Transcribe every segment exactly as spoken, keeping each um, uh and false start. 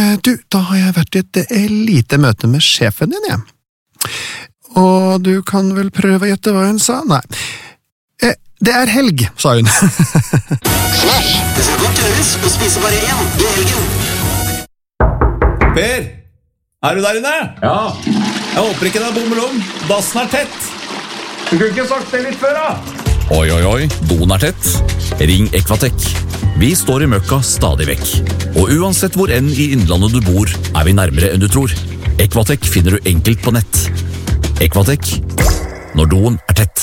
du, da har jeg vært i et eh, lite møte med sjefen din, jeg. Og du kan vel prøve å gjette hva hun sa? Nei. Eh, det er helg, sa hun. Smash! Det skal godt gjøres å spise bare én i helgen. Per, er du der inne? Ja. Jeg håper ikke det er bommel om. Dassen er tett. Du kunne ikke sagt det litt før, da. Oi, oi, oi, doen er tett. Ring Equatec. Vi står i møkka stadig vekk. Og uansett hvor enn i innlandet du bor, er vi nærmere enn du tror. Equatec finner du enkelt på nett. Equatec, når doen er tett.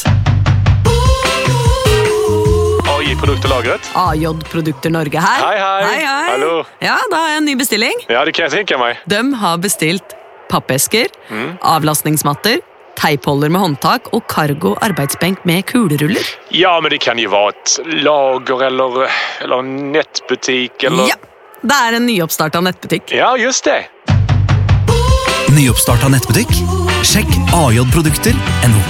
A J-produkter lagret. A J-produkter Norge her. Hei, hei. Hei, hei. Hallo. Ja, da har jeg en ny bestilling. Ja, det kan jeg tenke meg. De har bestilt pappesker, Mm. avlastningsmatter, teipholder med håndtak og cargo arbeidsbenk med kuleruller. Ja, men det kan jo være et lager eller, eller en nettbutikk eller... Ja, det er en nyoppstartet nettbutikk. Ja, just det. Nyoppstartet nettbutikk? Sjekk a j produkter punktum no.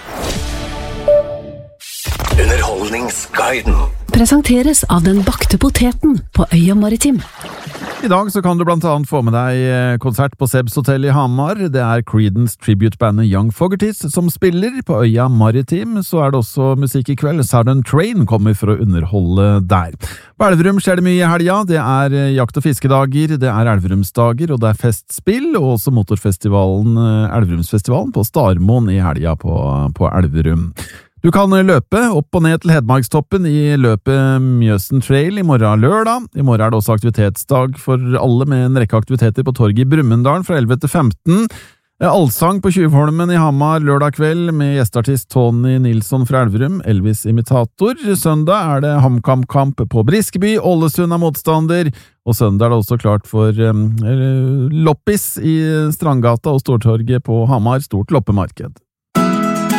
Underholdningsguiden. Presenteres av den bakte poteten på Øya Maritim. I dag så kan du blant annet få med deg konsert på Sebs Hotel i Hamar. Det er Creedence tribute-bandet Young Fogerties som spiller. På Øya Maritim så er det også musikk i kveld. Southern Train kommer for å underholde der. På Elverum skjer det mye i helga. Det er jakt- og fiskedager, det er Elverumsdager, og det er festspill, og også motorfestivalen, Elverumsfestivalen på Starmoen i helga på, på Elverum. Du kan løpe opp og ned til Hedmarkstoppen i løpet Mjøsen Trail i morgen lørdag. I morgen er det også aktivitetsdag for alle med en rekke aktiviteter på torget i Brumunddal fra elleve til femten. Allsang på Tjuvholmen i Hamar lørdag kveld med gjesteartist Tony Nilsson fra Elverum, Elvis-imitator. Søndag er det HamKam-kamp på Briskeby, Ålesund er motstander, og søndag er det også klart for um, loppis i Strandgata og Stortorget på Hamar, stort loppemarked.